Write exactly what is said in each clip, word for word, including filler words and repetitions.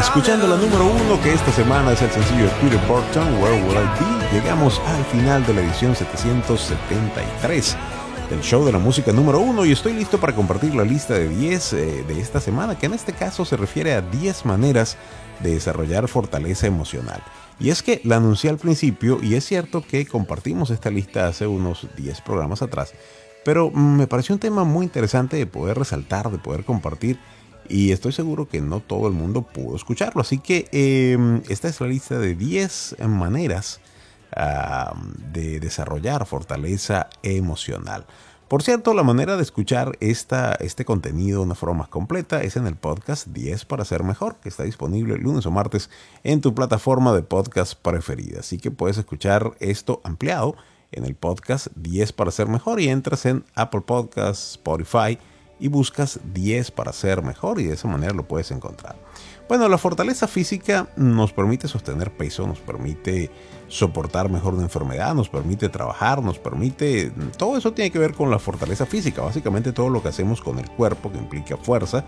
Escuchando la número uno, que esta semana es el sencillo de Peter Burton, Where Will I Be, llegamos al final de la edición setecientos setenta y tres del show de la música número uno y estoy listo para compartir la lista de diez eh, de esta semana, que en este caso se refiere a diez maneras de desarrollar fortaleza emocional. Y es que la anuncié al principio y es cierto que compartimos esta lista hace unos diez programas atrás, pero me pareció un tema muy interesante de poder resaltar, de poder compartir. Y estoy seguro que no todo el mundo pudo escucharlo. Así que eh, esta es la lista de diez maneras uh, de desarrollar fortaleza emocional. Por cierto, la manera de escuchar esta, este contenido de una forma más completa es en el podcast diez para ser mejor, que está disponible lunes o martes en tu plataforma de podcast preferida. Así que puedes escuchar esto ampliado en el podcast diez para ser mejor y entras en Apple Podcasts, Spotify, y buscas diez para ser mejor y de esa manera lo puedes encontrar. Bueno, la fortaleza física nos permite sostener peso, nos permite soportar mejor una enfermedad, nos permite trabajar, nos permite... Todo eso tiene que ver con la fortaleza física, básicamente todo lo que hacemos con el cuerpo que implica fuerza,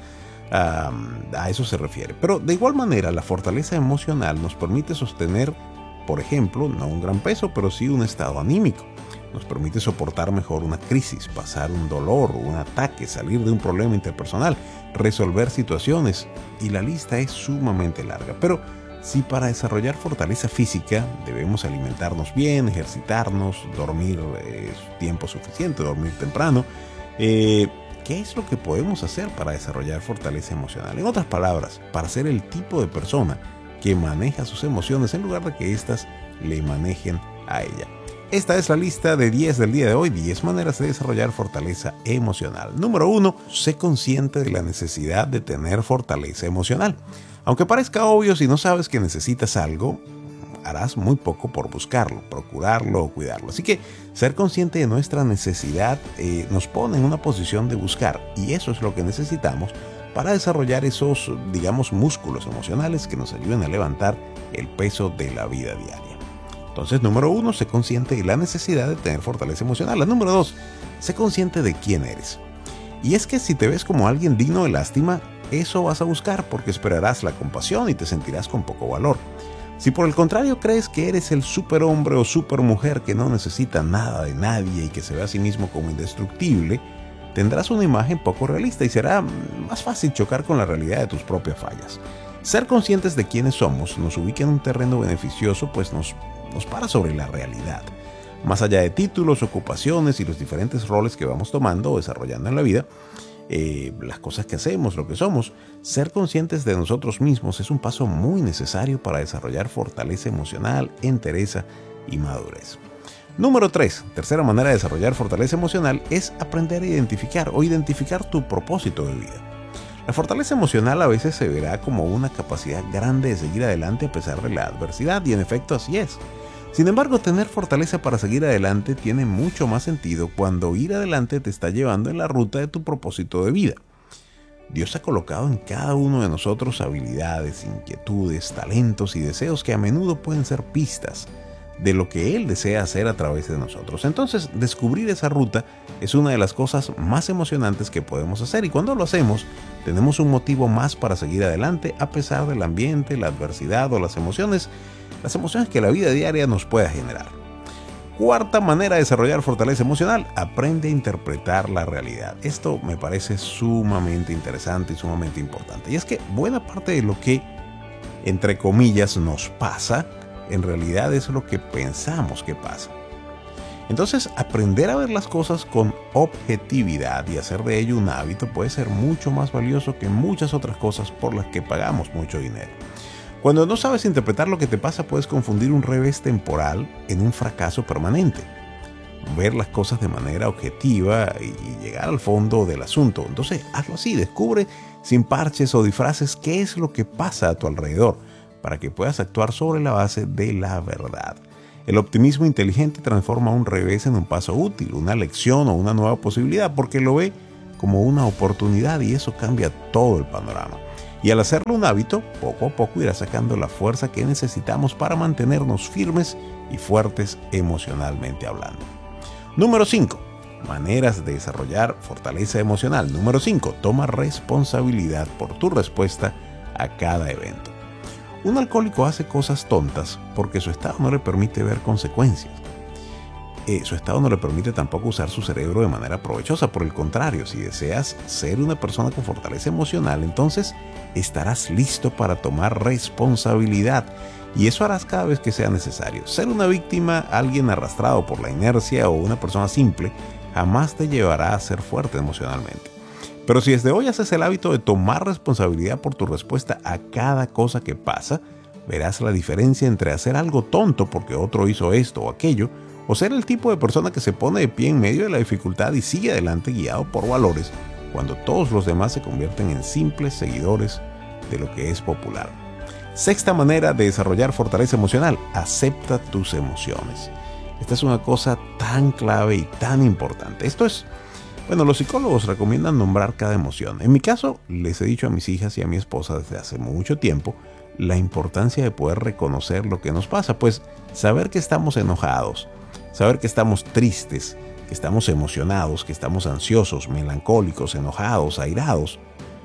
um, a eso se refiere. Pero de igual manera, la fortaleza emocional nos permite sostener, por ejemplo, no un gran peso, pero sí un estado anímico. Nos permite soportar mejor una crisis, pasar un dolor, un ataque, salir de un problema interpersonal, resolver situaciones, y la lista es sumamente larga. Pero si para desarrollar fortaleza física debemos alimentarnos bien, ejercitarnos, dormir eh, tiempo suficiente, dormir temprano, eh, ¿qué es lo que podemos hacer para desarrollar fortaleza emocional? En otras palabras, para ser el tipo de persona que maneja sus emociones en lugar de que éstas le manejen a ella. Esta es la lista de diez del día de hoy, diez maneras de desarrollar fortaleza emocional. Número uno, sé consciente de la necesidad de tener fortaleza emocional. Aunque parezca obvio, si no sabes que necesitas algo, harás muy poco por buscarlo, procurarlo o cuidarlo. Así que ser consciente de nuestra necesidad eh, nos pone en una posición de buscar, y eso es lo que necesitamos para desarrollar esos, digamos, músculos emocionales que nos ayuden a levantar el peso de la vida diaria. Entonces, número uno, sé consciente de la necesidad de tener fortaleza emocional. La número dos, sé consciente de quién eres. Y es que si te ves como alguien digno de lástima, eso vas a buscar porque esperarás la compasión y te sentirás con poco valor. Si por el contrario crees que eres el superhombre o supermujer que no necesita nada de nadie y que se ve a sí mismo como indestructible, tendrás una imagen poco realista y será más fácil chocar con la realidad de tus propias fallas. Ser conscientes de quiénes somos nos ubica en un terreno beneficioso, pues nos nos para sobre la realidad. Más allá de títulos, ocupaciones y los diferentes roles que vamos tomando o desarrollando en la vida, eh, las cosas que hacemos, lo que somos, ser conscientes de nosotros mismos es un paso muy necesario para desarrollar fortaleza emocional, entereza y madurez. Número tres, tercera manera de desarrollar fortaleza emocional es aprender a identificar o identificar tu propósito de vida. La fortaleza emocional a veces se verá como una capacidad grande de seguir adelante a pesar de la adversidad, y en efecto así es. Sin embargo, tener fortaleza para seguir adelante tiene mucho más sentido cuando ir adelante te está llevando en la ruta de tu propósito de vida. Dios ha colocado en cada uno de nosotros habilidades, inquietudes, talentos y deseos que a menudo pueden ser pistas de lo que Él desea hacer a través de nosotros. Entonces, descubrir esa ruta es una de las cosas más emocionantes que podemos hacer, y cuando lo hacemos, tenemos un motivo más para seguir adelante a pesar del ambiente, la adversidad o las emociones, las emociones que la vida diaria nos pueda generar. Cuarta manera de desarrollar fortaleza emocional, aprende a interpretar la realidad. Esto me parece sumamente interesante y sumamente importante. Y es que buena parte de lo que, entre comillas, nos pasa, en realidad es lo que pensamos que pasa. Entonces, aprender a ver las cosas con objetividad y hacer de ello un hábito puede ser mucho más valioso que muchas otras cosas por las que pagamos mucho dinero. Cuando no sabes interpretar lo que te pasa, puedes confundir un revés temporal en un fracaso permanente. Ver las cosas de manera objetiva y llegar al fondo del asunto. Entonces, hazlo así, descubre sin parches o disfraces qué es lo que pasa a tu alrededor, para que puedas actuar sobre la base de la verdad. El optimismo inteligente transforma un revés en un paso útil, una lección o una nueva posibilidad, porque lo ve como una oportunidad, y eso cambia todo el panorama. Y al hacerlo un hábito, poco a poco irá sacando la fuerza que necesitamos para mantenernos firmes y fuertes emocionalmente hablando. Número cinco. Maneras de desarrollar fortaleza emocional. Número cinco. Toma responsabilidad por tu respuesta a cada evento. Un alcohólico hace cosas tontas porque su estado no le permite ver consecuencias. Eh, su estado no le permite tampoco usar su cerebro de manera provechosa. Por el contrario, si deseas ser una persona con fortaleza emocional, entonces estarás listo para tomar responsabilidad. Y eso harás cada vez que sea necesario. Ser una víctima, alguien arrastrado por la inercia o una persona simple, jamás te llevará a ser fuerte emocionalmente. Pero si desde hoy haces el hábito de tomar responsabilidad por tu respuesta a cada cosa que pasa, verás la diferencia entre hacer algo tonto porque otro hizo esto o aquello, o ser el tipo de persona que se pone de pie en medio de la dificultad y sigue adelante guiado por valores, cuando todos los demás se convierten en simples seguidores de lo que es popular. Sexta manera de desarrollar fortaleza emocional: acepta tus emociones. Esta es una cosa tan clave y tan importante. Esto es, bueno, los psicólogos recomiendan nombrar cada emoción. En mi caso, les he dicho a mis hijas y a mi esposa desde hace mucho tiempo la importancia de poder reconocer lo que nos pasa, pues saber que estamos enojados, saber que estamos tristes, que estamos emocionados, que estamos ansiosos, melancólicos, enojados, airados,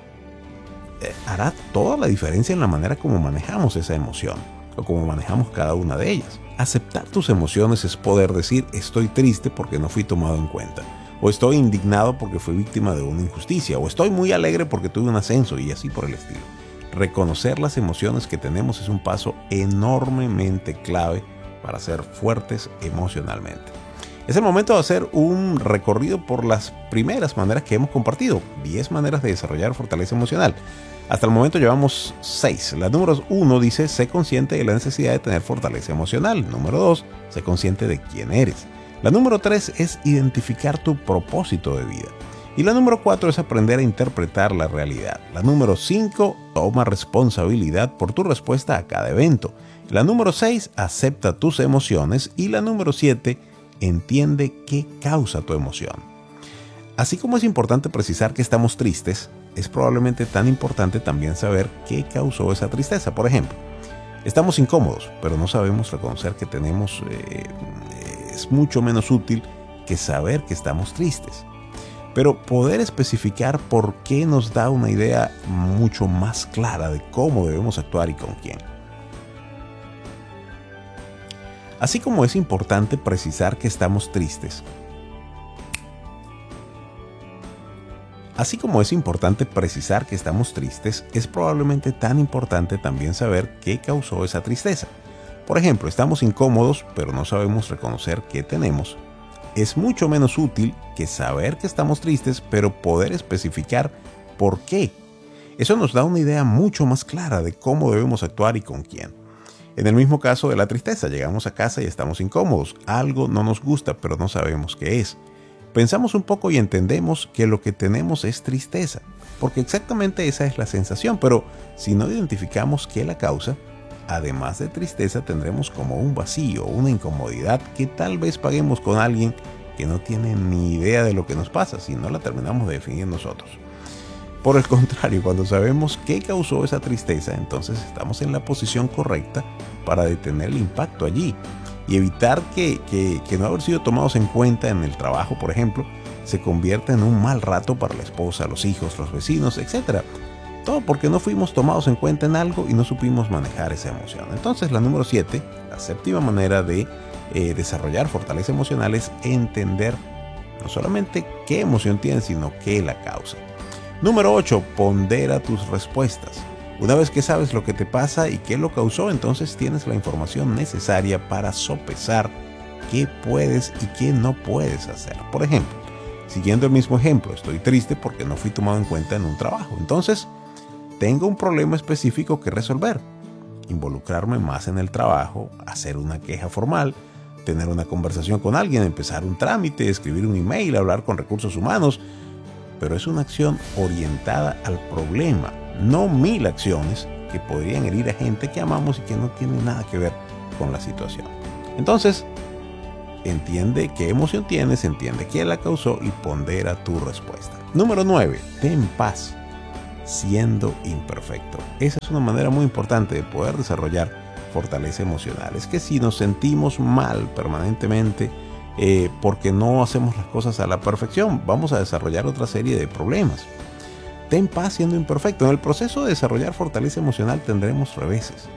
eh, hará toda la diferencia en la manera como manejamos esa emoción o como manejamos cada una de ellas. Aceptar tus emociones es poder decir: estoy triste porque no fui tomado en cuenta, o estoy indignado porque fui víctima de una injusticia, o estoy muy alegre porque tuve un ascenso, y así por el estilo. Reconocer las emociones que tenemos es un paso enormemente clave para ser fuertes emocionalmente. Es el momento de hacer un recorrido por las primeras maneras que hemos compartido, diez maneras de desarrollar fortaleza emocional. Hasta el momento llevamos seis. La número uno dice: sé consciente de la necesidad de tener fortaleza emocional. Número dos, sé consciente de quién eres. La número tres es identificar tu propósito de vida. Y la número cuatro es aprender a interpretar la realidad. La número cinco, toma responsabilidad por tu respuesta a cada evento. La número seis, acepta tus emociones. Y la número siete, entiende qué causa tu emoción. Así como es importante precisar que estamos tristes, es probablemente tan importante también saber qué causó esa tristeza. Por ejemplo, estamos incómodos, pero no sabemos reconocer que tenemos, eh, es mucho menos útil que saber que estamos tristes. Pero poder especificar por qué nos da una idea mucho más clara de cómo debemos actuar y con quién. Así como es importante precisar que estamos tristes, Así como es importante precisar que estamos tristes, es probablemente tan importante también saber qué causó esa tristeza. Por ejemplo, estamos incómodos, pero no sabemos reconocer qué tenemos. Es mucho menos útil que saber que estamos tristes, pero poder especificar por qué. Eso nos da una idea mucho más clara de cómo debemos actuar y con quién. En el mismo caso de la tristeza, llegamos a casa y estamos incómodos. Algo no nos gusta, pero no sabemos qué es. Pensamos un poco y entendemos que lo que tenemos es tristeza, porque exactamente esa es la sensación, pero si no identificamos qué la causa, además de tristeza tendremos como un vacío, una incomodidad que tal vez paguemos con alguien que no tiene ni idea de lo que nos pasa si no la terminamos de definir nosotros. Por el contrario, cuando sabemos qué causó esa tristeza, entonces estamos en la posición correcta para detener el impacto allí y evitar que, que, que no haber sido tomados en cuenta en el trabajo, por ejemplo, se convierta en un mal rato para la esposa, los hijos, los vecinos, etcétera. Todo porque no fuimos tomados en cuenta en algo y no supimos manejar esa emoción. Entonces, la número siete, la séptima manera de eh, desarrollar fortaleza emocional es entender no solamente qué emoción tienes, sino qué la causa. Número ocho, pondera tus respuestas. Una vez que sabes lo que te pasa y qué lo causó, entonces tienes la información necesaria para sopesar qué puedes y qué no puedes hacer. Por ejemplo, siguiendo el mismo ejemplo, estoy triste porque no fui tomado en cuenta en un trabajo. Entonces, tengo un problema específico que resolver. Involucrarme más en el trabajo, hacer una queja formal, tener una conversación con alguien, empezar un trámite, escribir un email, hablar con recursos humanos. Pero es una acción orientada al problema, no mil acciones que podrían herir a gente que amamos y que no tienen nada que ver con la situación. Entonces, entiende qué emoción tienes, entiende quién la causó y pondera tu respuesta. Número nueve, ten paz siendo imperfecto. Esa es una manera muy importante de poder desarrollar fortaleza emocional. Es que si nos sentimos mal permanentemente eh, porque no hacemos las cosas a la perfección, vamos a desarrollar otra serie de problemas. Ten paz siendo imperfecto. En el proceso de desarrollar fortaleza emocional tendremos reveses,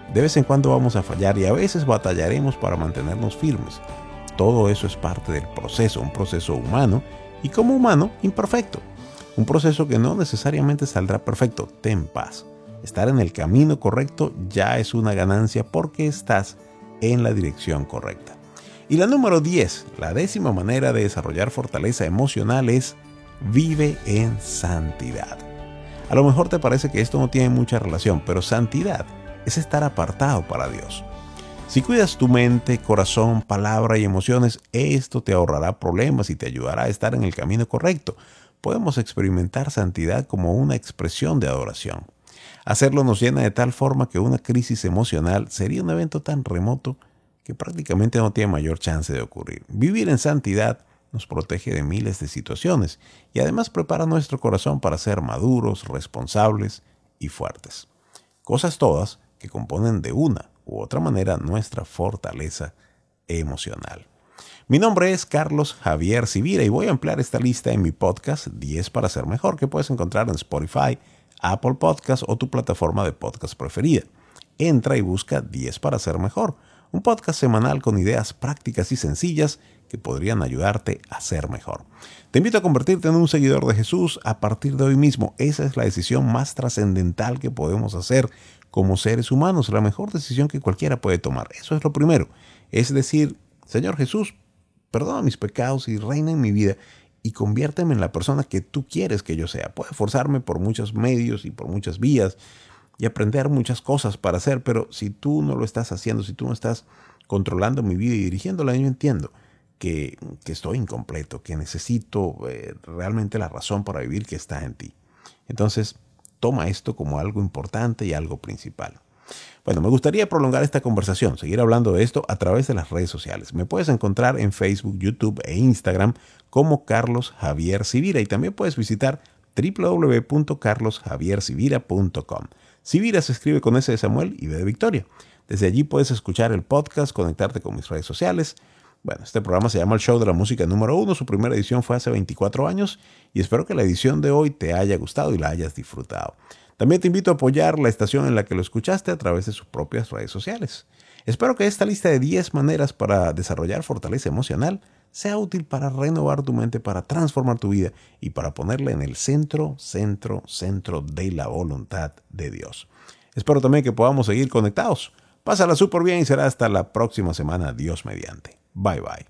De vez en cuando vamos a fallar y a veces batallaremos para mantenernos firmes. Todo eso es parte del proceso, un proceso humano y como humano imperfecto. Un proceso que no necesariamente saldrá perfecto. Ten paz. Estar en el camino correcto ya es una ganancia porque estás en la dirección correcta. Y la número diez, la décima manera de desarrollar fortaleza emocional es vive en santidad. A lo mejor te parece que esto no tiene mucha relación, pero santidad es estar apartado para Dios. Si cuidas tu mente, corazón, palabra y emociones, esto te ahorrará problemas y te ayudará a estar en el camino correcto. Podemos experimentar santidad como una expresión de adoración. Hacerlo nos llena de tal forma que una crisis emocional sería un evento tan remoto que prácticamente no tiene mayor chance de ocurrir. Vivir en santidad nos protege de miles de situaciones y además prepara nuestro corazón para ser maduros, responsables y fuertes. Cosas todas que componen de una u otra manera nuestra fortaleza emocional. Mi nombre es Carlos Javier Civira y voy a ampliar esta lista en mi podcast diez para ser mejor, que puedes encontrar en Spotify, Apple Podcasts o tu plataforma de podcast preferida. Entra y busca diez para ser mejor, un podcast semanal con ideas prácticas y sencillas que podrían ayudarte a ser mejor. Te invito a convertirte en un seguidor de Jesús a partir de hoy mismo. Esa es la decisión más trascendental que podemos hacer como seres humanos, la mejor decisión que cualquiera puede tomar. Eso es lo primero. Es decir, Señor Jesús, perdona mis pecados y reina en mi vida y conviérteme en la persona que tú quieres que yo sea. Puedo esforzarme por muchos medios y por muchas vías y aprender muchas cosas para hacer, pero si tú no lo estás haciendo, si tú no estás controlando mi vida y dirigiéndola, yo entiendo que, que estoy incompleto, que necesito eh, realmente la razón para vivir que está en ti. Entonces, toma esto como algo importante y algo principal. Bueno, me gustaría prolongar esta conversación, seguir hablando de esto a través de las redes sociales. Me puedes encontrar en Facebook, YouTube e Instagram como Carlos Javier Civira y también puedes visitar doble u doble u doble u punto carlos javier civira punto com. Civira se escribe con S de Samuel y B de Victoria. Desde allí puedes escuchar el podcast, conectarte con mis redes sociales. Bueno, este programa se llama El Show de la Música número uno. Su primera edición fue hace veinticuatro años y espero que la edición de hoy te haya gustado y la hayas disfrutado. También te invito a apoyar la estación en la que lo escuchaste a través de sus propias redes sociales. Espero que esta lista de diez maneras para desarrollar fortaleza emocional sea útil para renovar tu mente, para transformar tu vida y para ponerla en el centro, centro, centro de la voluntad de Dios. Espero también que podamos seguir conectados. Pásala súper bien y será hasta la próxima semana, Dios mediante. Bye bye.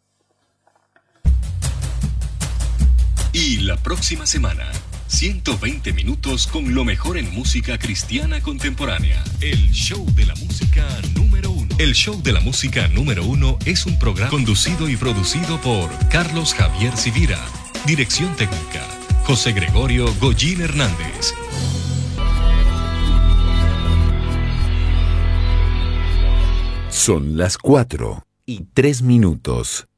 Y la próxima semana, ciento veinte minutos con lo mejor en música cristiana contemporánea. El Show de la Música número uno. El Show de la Música número uno es un programa conducido y producido por Carlos Javier Civira. Dirección técnica, José Gregorio Goyín Hernández. Son las cuatro y tres minutos.